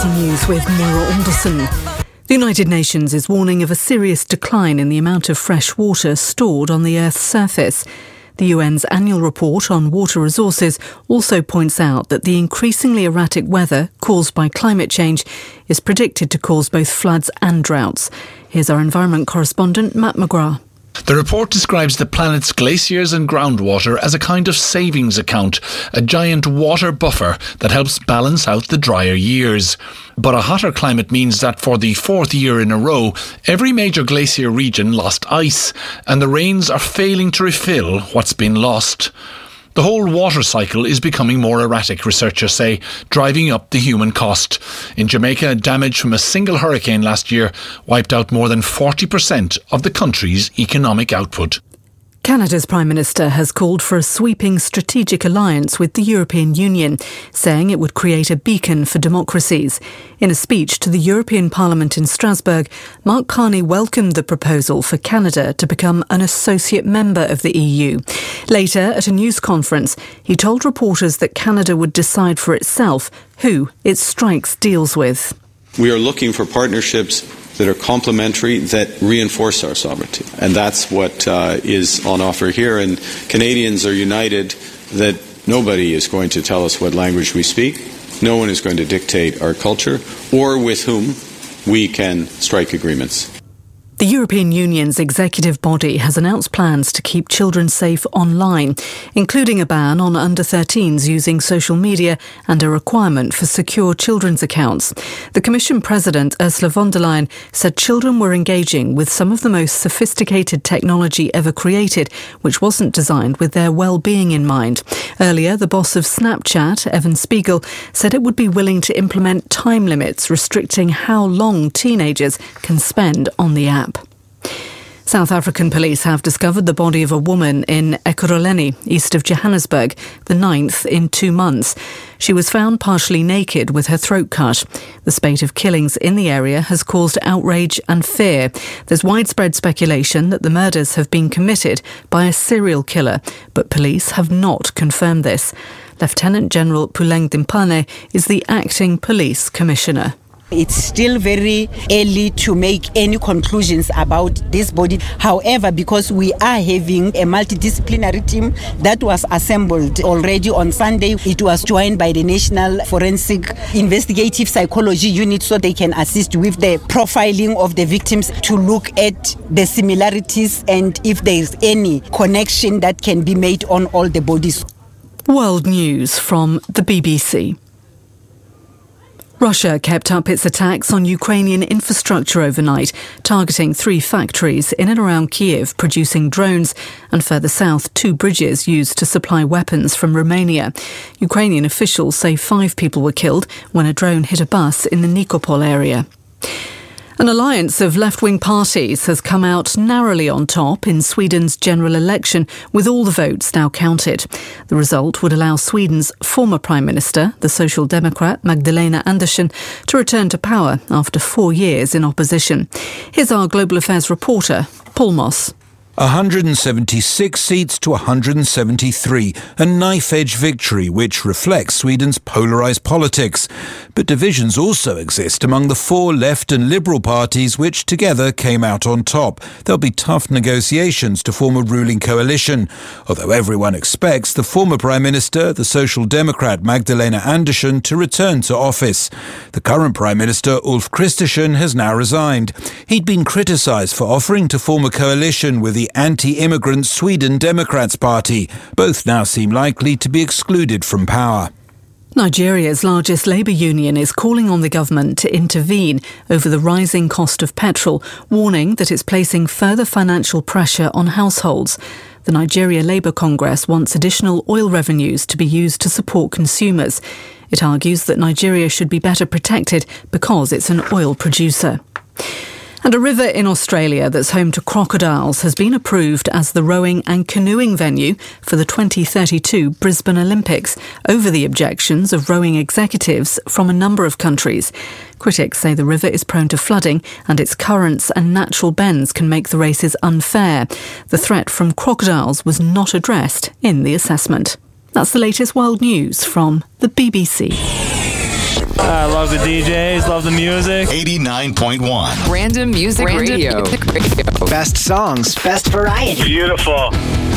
Water News with Moira Alderson. The United Nations is warning of a serious decline in the amount of fresh water stored on the Earth's surface. The UN's annual report on water resources also points out that the increasingly erratic weather caused by climate change is predicted to cause both floods and droughts. Here's our environment correspondent, Matt McGrath. The report describes the planet's glaciers and groundwater as a kind of savings account, a giant water buffer that helps balance out the drier years. But a hotter climate means that for the fourth year in a row, every major glacier region lost ice, and the rains are failing to refill what's been lost. The whole water cycle is becoming more erratic, researchers say, driving up the human cost. In Jamaica, damage from a single hurricane last year wiped out more than 40% of the country's economic output. Canada's Prime Minister has called for a sweeping strategic alliance with the European Union, saying it would create a beacon for democracies. In a speech to the European Parliament in Strasbourg, Mark Carney welcomed the proposal for Canada to become an associate member of the EU. Later, at a news conference, he told reporters that Canada would decide for itself who it strikes deals with. We are looking for partnerships that are complementary, that reinforce our sovereignty. And that's what is on offer here. And Canadians are united that nobody is going to tell us what language we speak. No one is going to dictate our culture or with whom we can strike agreements. The European Union's executive body has announced plans to keep children safe online, including a ban on under-13s using social media and a requirement for secure children's accounts. The Commission President, Ursula von der Leyen, said children were engaging with some of the most sophisticated technology ever created, which wasn't designed with their well-being in mind. Earlier, the boss of Snapchat, Evan Spiegel, said it would be willing to implement time limits restricting how long teenagers can spend on the app. South African police have discovered the body of a woman in Ekurhuleni, east of Johannesburg, the 9th in 2 months. She was found partially naked with her throat cut. The spate of killings in the area has caused outrage and fear. There's widespread speculation that the murders have been committed by a serial killer, but police have not confirmed this. Lieutenant General Puleng Dimpane is the acting police commissioner. It's still very early to make any conclusions about this body. However, because we are having a multidisciplinary team that was assembled already on Sunday, it was joined by the National Forensic Investigative Psychology Unit so they can assist with the profiling of the victims to look at the similarities and if there is any connection that can be made on all the bodies. World News from the BBC. Russia kept up its attacks on Ukrainian infrastructure overnight, targeting 3 factories in and around Kiev producing drones, and further south 2 bridges used to supply weapons from Romania. Ukrainian officials say 5 people were killed when a drone hit a bus in the Nikopol area. An alliance of left-wing parties has come out narrowly on top in Sweden's general election, with all the votes now counted. The result would allow Sweden's former Prime Minister, the Social Democrat Magdalena Andersson, to return to power after 4 years in opposition. Here's our Global Affairs reporter, Paul Moss. 176 seats to 173, a knife-edge victory which reflects Sweden's polarised politics. But divisions also exist among the 4 left and liberal parties which together came out on top. There'll be tough negotiations to form a ruling coalition, although everyone expects the former Prime Minister, the Social Democrat Magdalena Andersson, to return to office. The current Prime Minister, Ulf Kristersson, has now resigned. He'd been criticised for offering to form a coalition with the anti-immigrant Sweden Democrats Party. Both now seem likely to be excluded from power. Nigeria's largest labour union is calling on the government to intervene over the rising cost of petrol, warning that it's placing further financial pressure on households. The Nigeria Labour Congress wants additional oil revenues to be used to support consumers. It argues that Nigeria should be better protected because it's an oil producer. And a river in Australia that's home to crocodiles has been approved as the rowing and canoeing venue for the 2032 Brisbane Olympics over the objections of rowing executives from a number of countries. Critics say the river is prone to flooding and its currents and natural bends can make the races unfair. The threat from crocodiles was not addressed in the assessment. That's the latest world news from the BBC. I love the DJs, love the music. 89.1. Random Music Radio. Best songs. Best variety. Beautiful.